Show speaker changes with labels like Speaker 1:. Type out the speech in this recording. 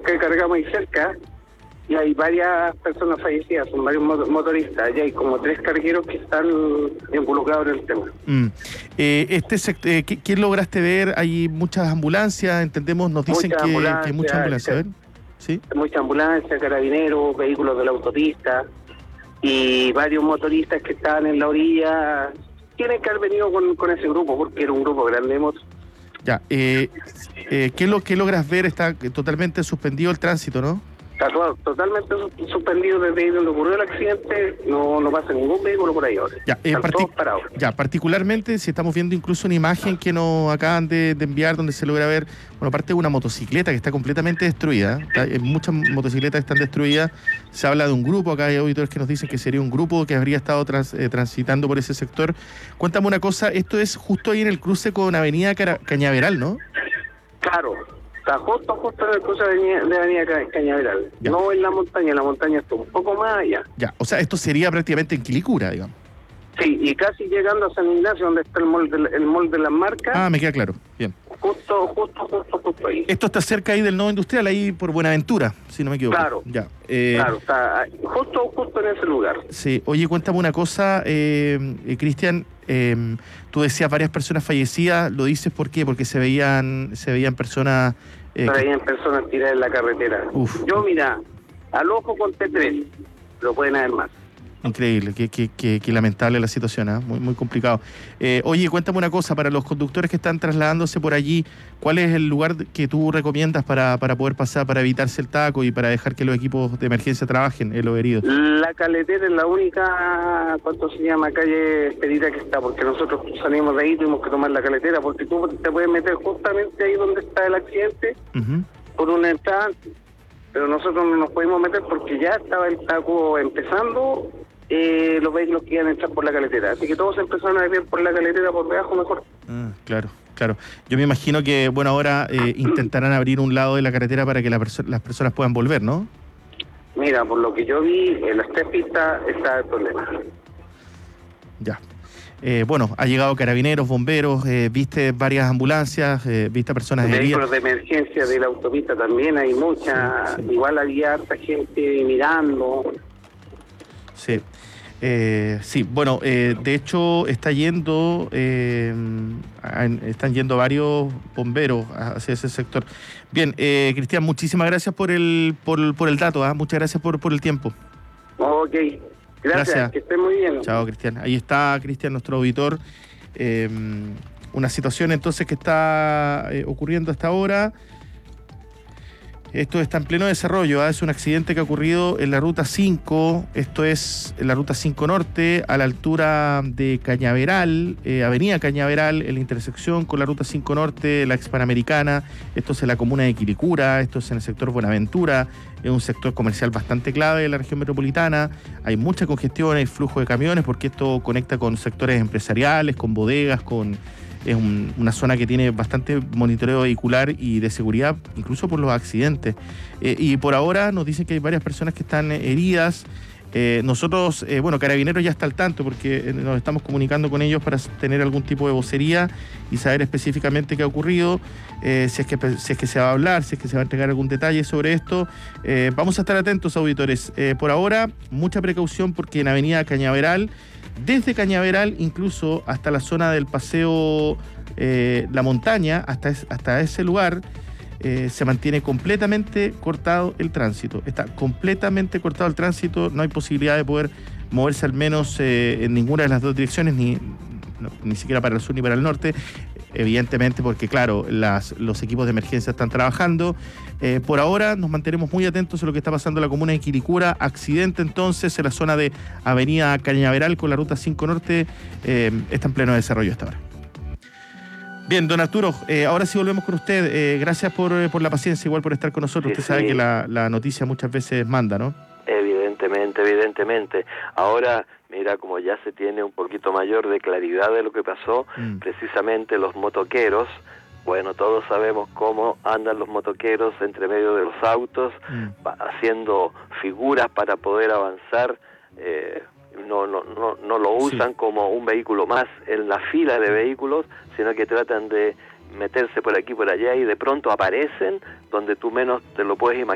Speaker 1: que cargamos ahí cerca y hay varias personas fallecidas, son varios motoristas, y hay como 3 cargueros que están involucrados en el tema.
Speaker 2: ¿Qué lograste ver? Hay muchas ambulancias, entendemos, nos dicen que hay muchas ambulancias, ¿ven? ¿Sí?
Speaker 1: Muchas ambulancias, carabineros, vehículos de la autopista y varios motoristas que estaban en la orilla. Tienen que haber venido con ese grupo, porque era un grupo grande de motos.
Speaker 2: Ya, ¿qué logras ver? Está totalmente suspendido el tránsito, ¿no?
Speaker 1: Está totalmente suspendido desde ahí donde ocurrió el accidente, no pasa ningún vehículo por ahí ahora. Están todos parados.
Speaker 2: Ya, particularmente si estamos viendo incluso una imagen que nos acaban de enviar donde se logra ver, bueno, parte de una motocicleta que está completamente destruida, muchas motocicletas están destruidas, se habla de un grupo, acá hay auditores que nos dicen que sería un grupo que habría estado transitando por ese sector. Cuéntame una cosa, esto es justo ahí en el cruce con Avenida Cañaveral, ¿no?
Speaker 1: Claro. Está justo en el cruce de Avenida Cañaveral. Ya. No en la montaña está un poco más allá.
Speaker 2: Ya, o sea, esto sería prácticamente en Quilicura, digamos.
Speaker 1: Sí, y casi llegando a San Ignacio, donde está el mall de las marcas.
Speaker 2: Ah, me queda claro, bien.
Speaker 1: Justo ahí.
Speaker 2: Esto está cerca ahí del nodo industrial, ahí por Buenaventura, si no me equivoco.
Speaker 1: Claro,
Speaker 2: ya.
Speaker 1: Claro, está justo en ese lugar.
Speaker 2: Sí, oye, cuéntame una cosa, Cristian, tú decías varias personas fallecidas, ¿lo dices por qué? Porque se veían personas...
Speaker 1: Se veían personas tiradas en la carretera.
Speaker 2: Uf.
Speaker 1: Yo, mira, al ojo conté 3, pero pueden haber más.
Speaker 2: Increíble, qué lamentable la situación, ¿eh? Muy complicado. Oye, cuéntame una cosa, para los conductores que están trasladándose por allí, ¿cuál es el lugar que tú recomiendas para poder pasar, para evitarse el taco y para dejar que los equipos de emergencia trabajen en los heridos?
Speaker 1: La Caletera es la única, ¿cuánto se llama? Calle expedita que está, porque nosotros salimos de ahí, tuvimos que tomar la Caletera, porque tú te puedes meter justamente ahí donde está el accidente, por una entrada, pero nosotros no nos pudimos meter porque ya estaba el taco empezando. Los vehículos que iban a entrar por la Caletera, así que todos empezaron a ir por la Caletera por debajo mejor.
Speaker 2: Claro. Yo me imagino que, bueno, ahora intentarán abrir un lado de la carretera para que las personas puedan volver, ¿no?
Speaker 1: Mira, por lo que yo vi, en las 3 pistas está el problema.
Speaker 2: Ya. Bueno, ha llegado carabineros, bomberos, viste varias ambulancias, viste personas heridas.
Speaker 1: Vehículos de emergencia de la autopista también hay muchas, sí. Igual había harta gente mirando.
Speaker 2: Sí. Sí, bueno, de hecho están yendo varios bomberos hacia ese sector. Bien, Cristian, muchísimas gracias por el dato, muchas gracias por el tiempo.
Speaker 1: Ok, gracias, que esté muy bien.
Speaker 2: Chao, Cristian. Ahí está Cristian, nuestro auditor. Una situación entonces que está ocurriendo hasta ahora. Esto está en pleno desarrollo, es un accidente que ha ocurrido en la Ruta 5, esto es en la Ruta 5 Norte, a la altura de Cañaveral, Avenida Cañaveral, en la intersección con la Ruta 5 Norte, la ex Panamericana, esto es en la comuna de Quilicura, esto es en el sector Buenaventura, es un sector comercial bastante clave de la región metropolitana, hay mucha congestión, hay flujo de camiones, porque esto conecta con sectores empresariales, con bodegas, es una zona que tiene bastante monitoreo vehicular y de seguridad, incluso por los accidentes. Y por ahora nos dicen que hay varias personas que están heridas. Nosotros, Carabineros ya está al tanto porque nos estamos comunicando con ellos para tener algún tipo de vocería y saber específicamente qué ha ocurrido, si es que se va a hablar, si es que se va a entregar algún detalle sobre esto. Vamos a estar atentos, auditores. Por ahora, mucha precaución porque en Avenida Cañaveral, desde Cañaveral incluso hasta la zona del paseo La Montaña, hasta ese lugar, se mantiene completamente cortado el tránsito. Está completamente cortado el tránsito, no hay posibilidad de poder moverse al menos en ninguna de las dos direcciones, ni siquiera para el sur ni para el norte, evidentemente porque, claro, los equipos de emergencia están trabajando. Por ahora nos mantenemos muy atentos a lo que está pasando en la comuna de Quilicura. Accidente entonces en la zona de Avenida Cañaveral con la Ruta 5 Norte, está en pleno desarrollo hasta ahora. Bien, don Arturo, ahora sí volvemos con usted. Gracias por la paciencia, igual por estar con nosotros. Usted sabe que la noticia muchas veces manda, ¿no?
Speaker 3: Evidentemente. Ahora, mira, como ya se tiene un poquito mayor de claridad de lo que pasó, precisamente los motoqueros, bueno, todos sabemos cómo andan los motoqueros entre medio de los autos, haciendo figuras para poder avanzar. No lo usan como un vehículo más en la fila de vehículos, sino que tratan de meterse por aquí por allá y de pronto aparecen donde tú menos te lo puedes imaginar.